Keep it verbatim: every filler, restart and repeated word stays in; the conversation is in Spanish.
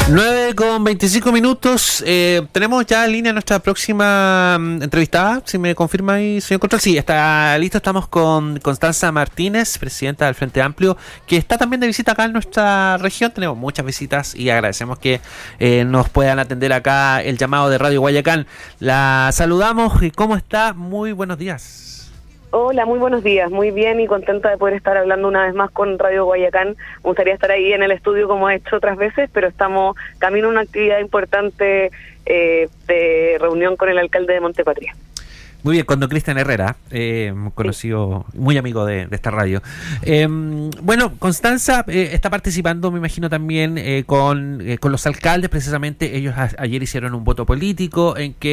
nueve con veinticinco minutos. Eh, tenemos ya en línea nuestra próxima um, entrevistada. Si me confirma ahí, señor Control. Sí, está listo. Estamos con Constanza Martínez, presidenta del Frente Amplio, que está también de visita acá en nuestra región. Tenemos muchas visitas y agradecemos que eh, nos puedan atender acá el llamado de Radio Guayacán. La saludamos. ¿Cómo está? Muy buenos días. Hola, muy buenos días, muy bien y contenta de poder estar hablando una vez más con Radio Guayacán. Me gustaría estar ahí en el estudio como he hecho otras veces, pero estamos camino a una actividad importante eh, de reunión con el alcalde de Montepatria. Muy bien, con don Cristian Herrera, eh, conocido, sí, muy amigo de, de esta radio. Eh, bueno, Constanza eh, está participando, me imagino, también eh, con, eh, con los alcaldes, precisamente. Ellos a, ayer hicieron un voto político en que